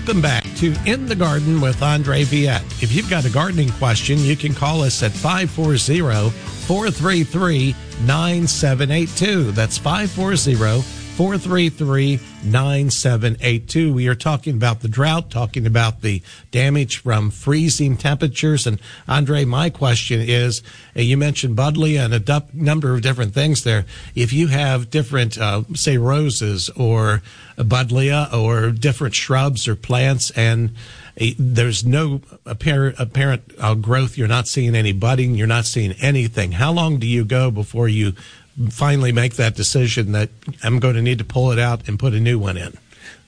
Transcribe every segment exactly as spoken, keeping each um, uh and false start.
Welcome back to In the Garden with Andre Viette. If you've got a gardening question, you can call us at five four zero, four three three, nine seven eight two. That's five four zero, four three three, nine seven eight two. We are talking about the drought, talking about the damage from freezing temperatures. And Andre, my question is, uh, you mentioned buddleia and a du- number of different things there. If you have different, uh, say, roses or buddleia or different shrubs or plants, and uh, there's no apparent, apparent uh, growth, you're not seeing any budding, you're not seeing anything, how long do you go before you finally make that decision that I'm going to need to pull it out and put a new one in?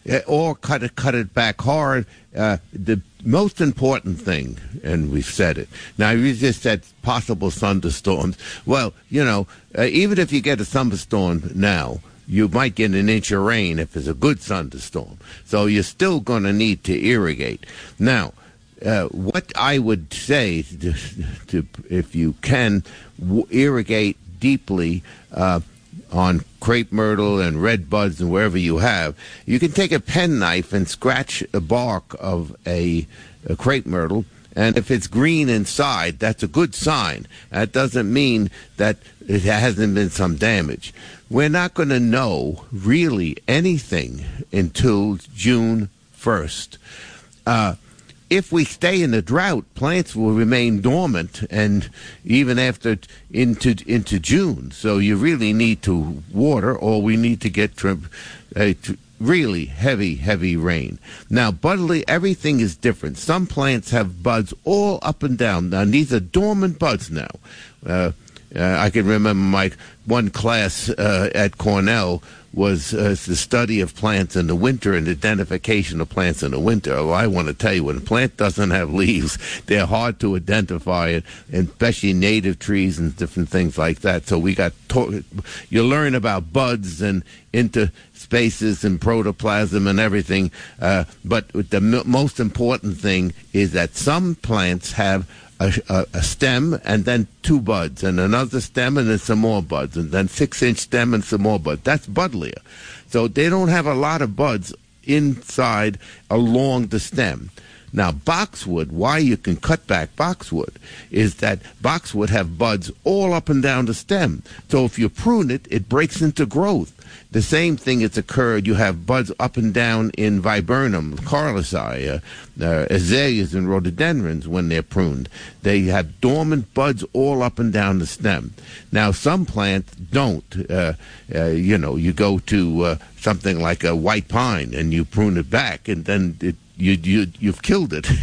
Or cut it, cut it back hard. Uh, the most important thing, and we've said it. Now, you just said possible thunderstorms. Well, you know, uh, even if you get a thunderstorm now, you might get an inch of rain if it's a good thunderstorm. So you're still going to need to irrigate. Now, uh, what I would say, to, to, if you can, w- irrigate deeply uh, on crepe myrtle and red buds and wherever you have, you can take a penknife and scratch the bark of a, a crepe myrtle, and if it's green inside, that's a good sign. That doesn't mean that it hasn't been some damage. We're not going to know really anything until June first. Uh, If we stay in the drought, plants will remain dormant, and even after into into June. So you really need to water, or we need to get trim, uh, to really heavy, heavy rain. Now, buddleia, everything is different. Some plants have buds all up and down. Now, these are dormant buds now. Uh, uh, I can remember my one class uh, at Cornell was uh, the study of plants in the winter and identification of plants in the winter. Well, I want to tell you, when a plant doesn't have leaves, they're hard to identify, it, especially native trees and different things like that. So we got to- you learn about buds and interspaces and protoplasm and everything. Uh, but the m- most important thing is that some plants have A, a, a stem and then two buds, and another stem and then some more buds, and then six-inch stem and some more buds. That's buddleia. So they don't have a lot of buds inside along the stem. Now, boxwood, why you can cut back boxwood, is that boxwood have buds all up and down the stem. So if you prune it, it breaks into growth. The same thing has occurred. You have buds up and down in viburnum, carlisi, uh, uh, azaleas, and rhododendrons when they're pruned. They have dormant buds all up and down the stem. Now, some plants don't. Uh, uh, you know, you go to uh, something like a white pine and you prune it back, and then it You, you, you've killed it.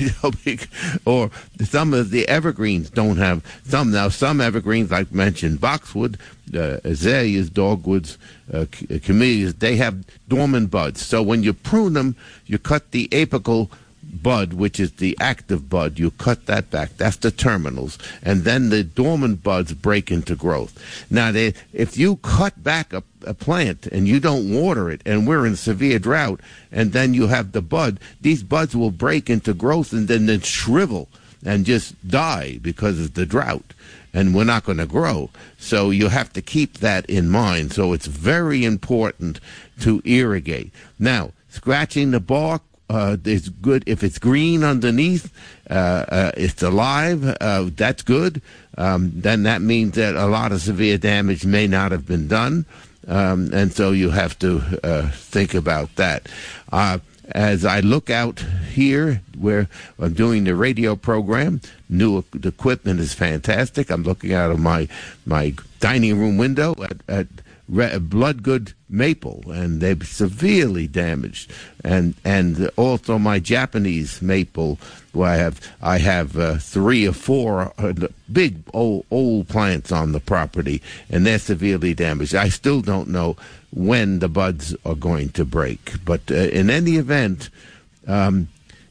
Or some of the evergreens don't have some. Now, some evergreens, like mentioned, boxwood, uh, azaleas, dogwoods, uh, camellias, they have dormant buds. So when you prune them, you cut the apical bud, which is the active bud, you cut that back. That's the terminals. And then the dormant buds break into growth. Now, they, if you cut back a, a plant and you don't water it, and we're in severe drought, and then you have the bud, these buds will break into growth and then, then shrivel and just die because of the drought. And we're not going to grow. So you have to keep that in mind. So it's very important to irrigate. Now, scratching the bark, Uh, it's good if it's green underneath. Uh, uh, it's alive. Uh, that's good. Um, then that means that a lot of severe damage may not have been done, um, and so you have to uh, think about that. Uh, as I look out here, where I'm doing the radio program, new the equipment is fantastic. I'm looking out of my my dining room window at. at Bloodgood maple, and they're severely damaged, and and also my Japanese maple, where I have I have uh, three or four uh, big old old plants on the property, and they're severely damaged. I still don't know when the buds are going to break, but uh, in any event, um,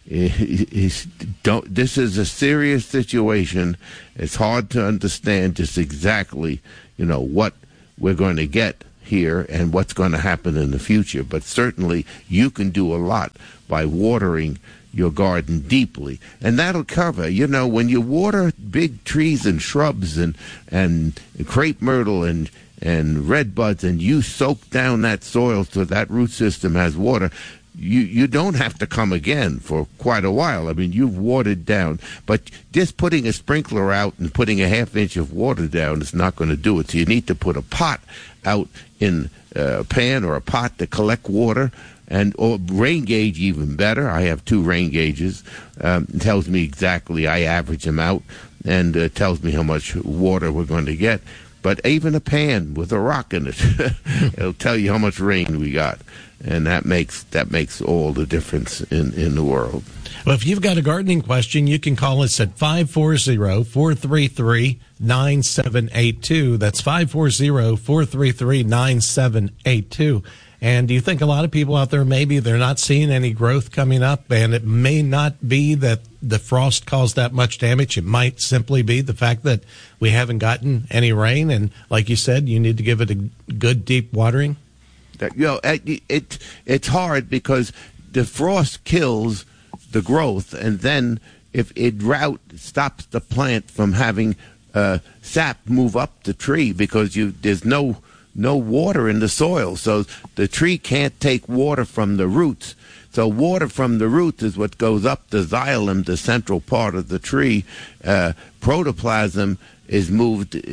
it's, don't, this is a serious situation. It's hard to understand just exactly, you know, what we're going to get here and what's going to happen in the future. But certainly you can do a lot by watering your garden deeply, and that'll cover, you know, when you water big trees and shrubs and and crepe myrtle and and red buds, and you soak down that soil so that root system has water, you, you don't have to come again for quite a while. I mean, you've watered down. But just putting a sprinkler out and putting a half inch of water down is not going to do it. So you need to put a pot out in a pan or a pot to collect water, and or rain gauge even better. I have two rain gauges. Um, it tells me exactly, I average them out, and uh, tells me how much water we're going to get. But even a pan with a rock in it, it'll tell you how much rain we got. And that makes that makes all the difference in, in the world. Well, if you've got a gardening question, you can call us at five four zero, four three three, nine seven eight two. That's five four zero, four three three, nine seven eight two. And do you think a lot of people out there, maybe they're not seeing any growth coming up, and it may not be that the frost caused that much damage? It might simply be the fact that we haven't gotten any rain, and like you said, you need to give it a good deep watering? That, you know, it, it it's hard because the frost kills the growth, and then if it drought stops the plant from having uh, sap move up the tree because you there's no no water in the soil, so the tree can't take water from the roots. So water from the roots is what goes up the xylem, the central part of the tree. Uh, protoplasm is moved uh,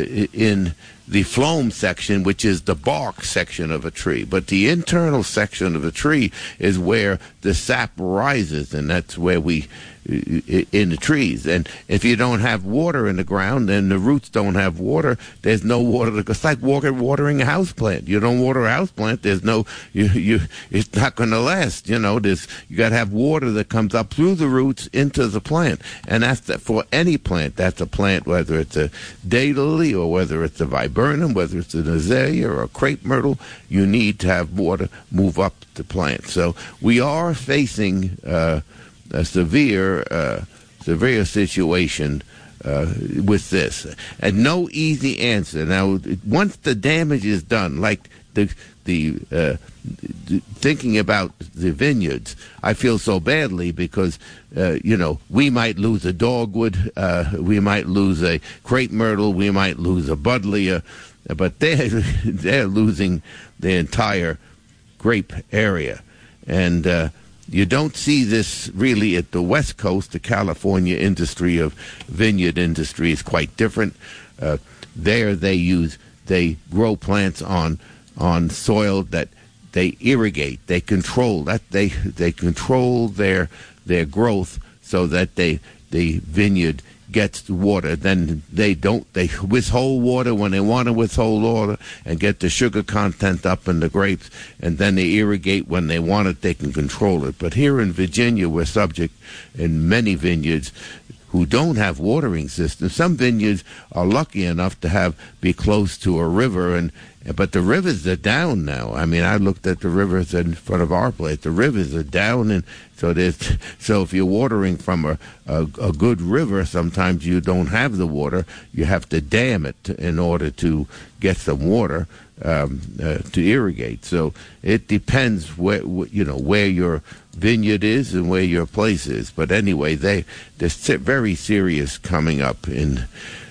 in the phloem section, which is the bark section of a tree. But the internal section of a tree is where the sap rises, and that's where we, in the trees. And if you don't have water in the ground, then the roots don't have water, there's no water to go. It's like water, watering a house plant. You don't water a house plant, there's no, you, you, it's not going to last. You know, there's, you got to have water that comes up through the roots into the plant. And that's the, for any plant. That's a plant, whether it's a daylily or whether it's a viburnum, whether it's an azalea or a crepe myrtle, you need to have water move up the plant. So we are facing uh, a severe, uh, severe situation uh, with this, and no easy answer. Now, once the damage is done, like the the, uh, the thinking about the vineyards, I feel so badly because uh, you know we might lose a dogwood, uh, we might lose a crepe myrtle, we might lose a buddleia, but they're they're losing the entire grape area, and uh, you don't see this really at the West Coast. The California industry of vineyard industry is quite different. Uh, there, they use they grow plants on on soil that they irrigate, they control that they they control their their growth so that they the vineyard gets the water. Then they don't they withhold water when they want to withhold water and get the sugar content up in the grapes, and then they irrigate when they want it. They can control it. But here in Virginia, we're subject in many vineyards who don't have watering systems. Some vineyards are lucky enough to have be close to a river, and but the rivers are down now. I mean, I looked at the rivers in front of our place. The rivers are down, and so there's so if you're watering from a, a a good river, sometimes you don't have the water. You have to dam it in order to get some water um, uh, to irrigate. So it depends where you know where your vineyard is and where your place is. But anyway, they they're very serious coming up in.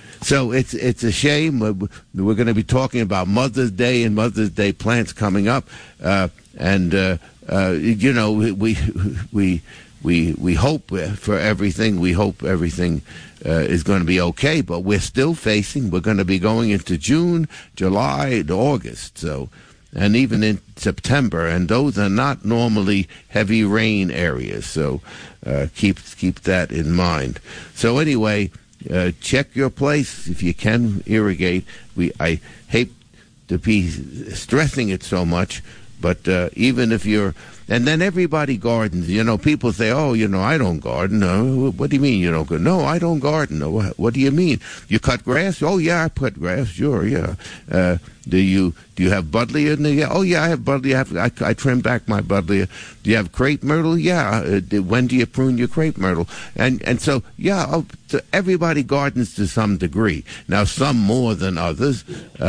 So it's it's a shame. We're going to be talking about Mother's Day and Mother's Day plants coming up, uh, and uh, uh, you know we we we we hope for everything. We hope everything uh, is going to be okay. But we're still facing. We're going to be going into June, July, to August. So. And even in September, and those are not normally heavy rain areas. So uh, keep keep that in mind. So anyway. Uh, check your place if you can irrigate. We I hate to be stressing it so much, but uh, even if you're, and then everybody gardens. You know, people say, "Oh, you know, I don't garden." Uh, what do you mean you don't garden? No, I don't garden. What, what do you mean? You cut grass? Oh, yeah, I cut grass. Sure, yeah. Uh, do you do you have buddleia in there? Yeah. Oh, yeah, I have buddleia. I, have, I, I trim back my buddleia. Do you have crepe myrtle? Yeah. Uh, when do you prune your crepe myrtle? And and so yeah, oh, so everybody gardens to some degree. Now, some more than others. Uh,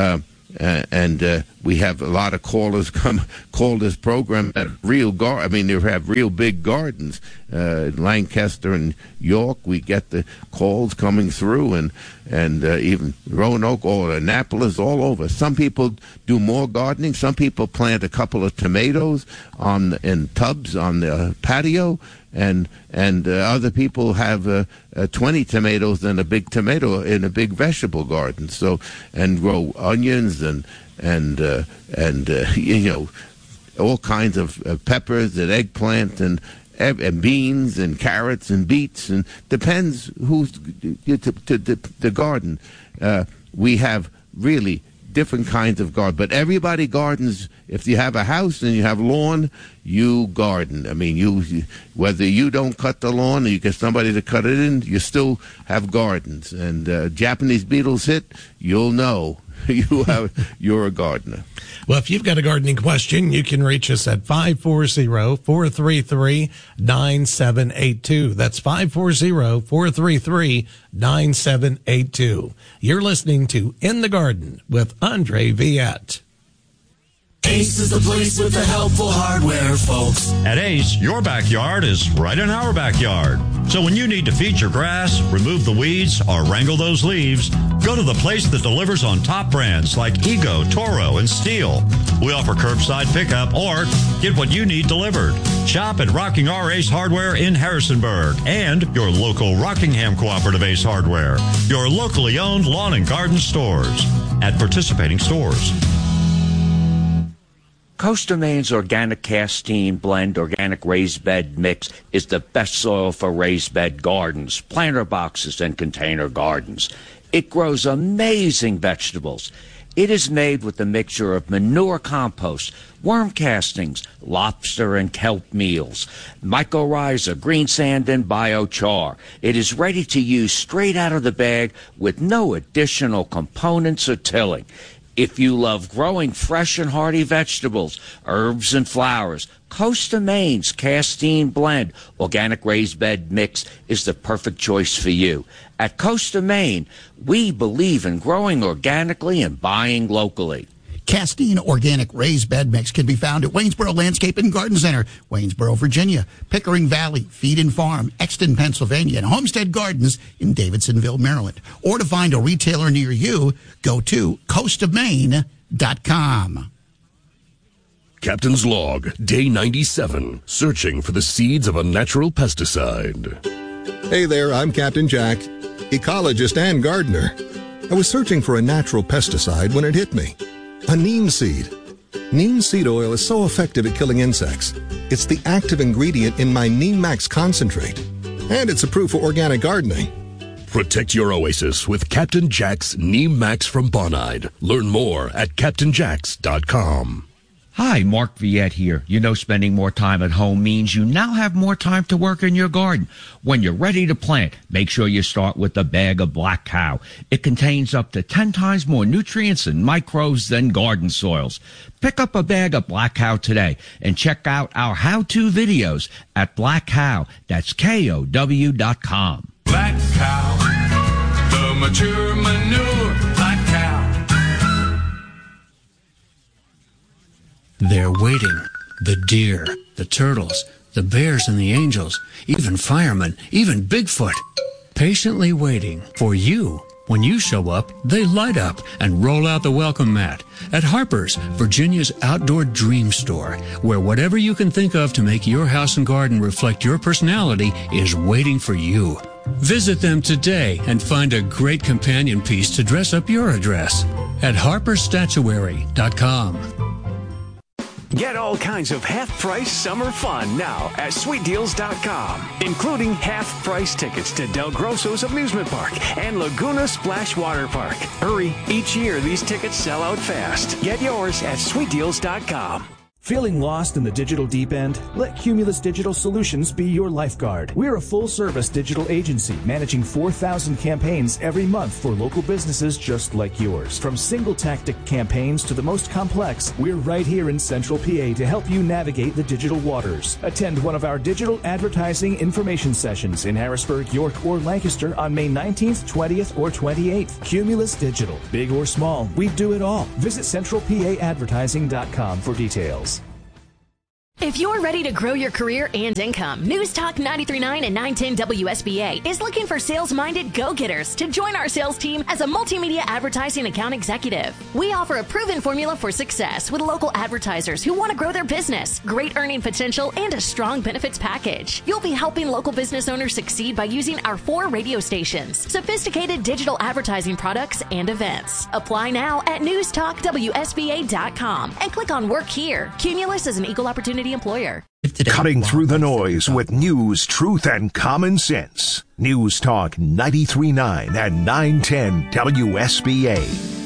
uh, and uh, we have a lot of callers come call this program at real gar. I mean, they have real big gardens. Uh, in Lancaster and York, we get the calls coming through, and and uh, even Roanoke or Annapolis, all over. Some people do more gardening. Some people plant a couple of tomatoes on in tubs on the patio, and and uh, other people have uh, uh, twenty tomatoes in a big tomato in a big vegetable garden. So and grow onions and and uh, and uh, you know all kinds of uh, peppers and eggplant and. and beans and carrots and beets, and depends who's to, to, to, to the garden. Uh, we have really different kinds of garden, but everybody gardens. If you have a house and you have lawn, you garden. I mean, you, you whether you don't cut the lawn or you get somebody to cut it in, you still have gardens. And uh, Japanese beetles hit, you'll know. You have, you're a gardener. Well, if you've got a gardening question, you can reach us at five four zero, four three three, nine seven eight two. That's five four zero, four three three, nine seven eight two. You're listening to In the Garden with Andre Viette. Ace is the place with the helpful hardware, folks. At Ace, your backyard is right in our backyard. So when you need to feed your grass, remove the weeds, or wrangle those leaves, go to the place that delivers on top brands like Ego, Toro, and Steel. We offer curbside pickup or get what you need delivered. Shop at Rocking R Ace Hardware in Harrisonburg and your local Rockingham Cooperative Ace Hardware, your locally owned lawn and garden stores at participating stores. Costa Maine's Organic Castine Blend Organic Raised Bed Mix is the best soil for raised bed gardens, planter boxes, and container gardens. It grows amazing vegetables. It is made with a mixture of manure compost, worm castings, lobster and kelp meals, mycorrhiza, green sand, and biochar. It is ready to use straight out of the bag with no additional components or tilling. If you love growing fresh and hearty vegetables, herbs, and flowers, Costa Maine's Castine Blend Organic Raised Bed Mix is the perfect choice for you. At Costa Maine, we believe in growing organically and buying locally. Castine Organic Raised Bed Mix can be found at Waynesboro Landscape and Garden Center, Waynesboro, Virginia, Pickering Valley, Feed and Farm, Exton, Pennsylvania, and Homestead Gardens in Davidsonville, Maryland. Or to find a retailer near you, go to coast of maine dot com. Captain's Log, Day ninety-seven, searching for the seeds of a natural pesticide. Hey there, I'm Captain Jack, ecologist and gardener. I was searching for a natural pesticide when it hit me. A neem seed. Neem seed oil is so effective at killing insects. It's the active ingredient in my Neem Max concentrate. And it's approved for organic gardening. Protect your oasis with Captain Jack's Neem Max from Bonide. Learn more at captain jacks dot com. Hi, Mark Viette here. You know, spending more time at home means you now have more time to work in your garden. When you're ready to plant, make sure you start with a bag of Black Cow. It contains up to ten times more nutrients and microbes than garden soils. Pick up a bag of Black Cow today and check out our how-to videos at Black Cow. That's K O W dot com. Black Cow, the mature manure, Black Cow. They're waiting. The deer, the turtles, the bears and the angels, even firemen, even Bigfoot. Patiently waiting for you. When you show up, they light up and roll out the welcome mat at Harper's, Virginia's outdoor dream store, where whatever you can think of to make your house and garden reflect your personality is waiting for you. Visit them today and find a great companion piece to dress up your address at harpers statuary dot com. Get all kinds of half-price summer fun now at sweet deals dot com, including half-price tickets to Del Grosso's Amusement Park and Laguna Splash Water Park. Hurry, each year these tickets sell out fast. Get yours at sweet deals dot com. Feeling lost in the digital deep end? Let Cumulus Digital Solutions be your lifeguard. We're a full-service digital agency managing four thousand campaigns every month for local businesses just like yours. From single-tactic campaigns to the most complex, we're right here in Central P A to help you navigate the digital waters. Attend one of our digital advertising information sessions in Harrisburg, York, or Lancaster on May nineteenth, twentieth, or twenty-eighth. Cumulus Digital. Big or small, we do it all. Visit central p a advertising dot com for details. If you're ready to grow your career and income, News Talk ninety-three point nine and nine ten W S B A is looking for sales-minded go-getters to join our sales team as a multimedia advertising account executive. We offer a proven formula for success with local advertisers who want to grow their business, great earning potential, and a strong benefits package. You'll be helping local business owners succeed by using our four radio stations, sophisticated digital advertising products, and events. Apply now at news talk w s b a dot com and click on Work Here. Cumulus is an equal opportunity employer. Cutting through the noise with news, truth, and common sense. News Talk ninety-three point nine and nine ten W S B A.